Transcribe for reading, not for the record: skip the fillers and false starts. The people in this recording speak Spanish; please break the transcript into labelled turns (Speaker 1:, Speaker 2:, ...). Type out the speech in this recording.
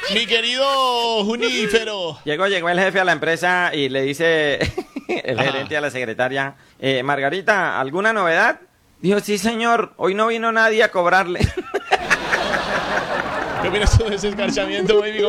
Speaker 1: Mi querido Junífero.
Speaker 2: Llegó el jefe a la empresa y le dice el gerente a la secretaria, Margarita, ¿alguna novedad? Dijo, sí señor, hoy no vino nadie a cobrarle.
Speaker 1: ¿Qué opinas tú de ese escarchamiento, baby?